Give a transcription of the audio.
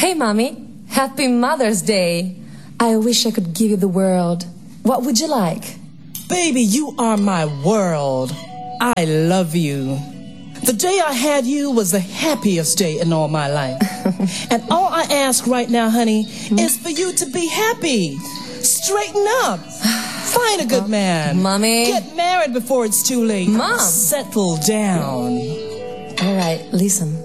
Hey, Mommy. Happy Mother's Day. I wish I could give you the world. What would you like? Baby, you are my world. I love you. The day I had you was the happiest day in all my life. And all I ask right now, honey, is for you to be happy. Straighten up. Find a good man. Mommy. Get married before it's too late. Mom. Settle down. All right, listen.